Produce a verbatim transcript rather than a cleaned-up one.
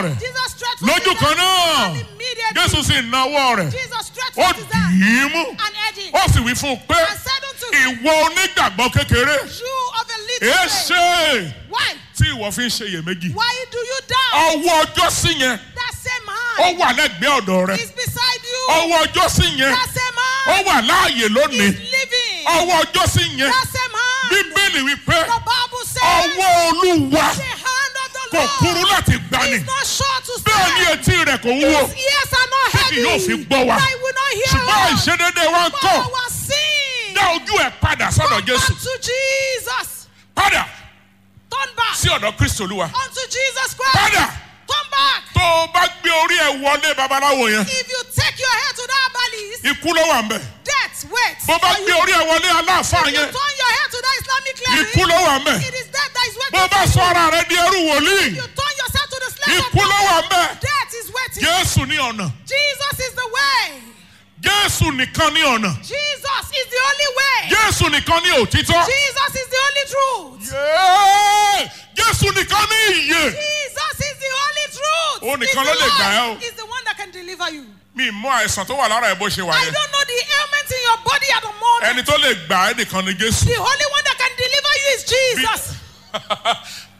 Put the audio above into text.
ọwọ́ rẹ̀. Jesus stretched Lójú forth kan his náà, hand, and immediately Jésù sì na ọwọ́ rẹ̀. Jesus stretched Ó forth his hand dì í mú. and edged him Ó sì wí fún un pé and said unto him, ìwọ onígbàgbọ́ kékeré. you of a little Èé faith, ṣe why? tí ìwọ fi ń ṣe iyèméjì. Why do you doubt? Ọwọ́ ọjọ́ sí yẹn That same ó hand wà lẹ́gbẹ̀ẹ́ ọ̀dọ̀ rẹ̀. is beside you. Ọwọ́ ọjọ́ sí yẹn That same ó hand wà láàyè lónìí. is living. Ọwọ́ ọjọ́ sí yẹn That same hand, Bíbélì wípé the Bible says, ọwọ́ Olúwa the hand of the kò kúrú Lord láti gbani. is not short to Bẹ́ẹ̀ ni save. etí rẹ̀ kò wúwo. His ears are not Tí kì yóò heavy. fi gbọ́ wa. That he will not hear Ṣùgbọ́n us. ìṣedédé wa ń But kọ̀. our sin. Dá ojú ẹ̀ padà sọ́dọ̀ Come Jésù. back to Jesus. Padà Turn back sí ọ̀dọ̀ Kristi Olúwa. unto Jesus Christ. Padà Turn back. tó o bá gbé orí ẹ̀ wọlé babaláwo yẹn. If you take your head to that valley, Ikú ló wà ń bẹ̀. death waits. Bó bá for gbé you. orí ẹ̀ wọlé aláàfáà If you yẹn. turn your head to that Islamic cleric, Ikú ló wà ń bẹ̀. it is death that is Bó waiting bá for sọ you. ara rẹ̀ di ẹrú wòlíì. You turn yourself to the slave of Ikú ló wà ń bẹ̀. death is waiting. Jésù ní ọ̀nà. Jesus is the way. Jésù nìkan ní ọ̀nà. Jesus is the only way. Jésù nìkan ní òtítọ́. Jesus is the only truth. Yéé! Jésù nìkan ní ìyè. Jesus is the only truth. Ó nìkan He's ló the lè gbà ẹ́ Lord. o. He's the one that can deliver you. Mi mọ àìsàn tó wà lára ẹ̀ bó ṣe wà I yẹn. don't know the ailment in your body at the moment. Ẹni tó lè gbà ẹ́ nìkan ni Jésù. The only one that can deliver you is Jesus.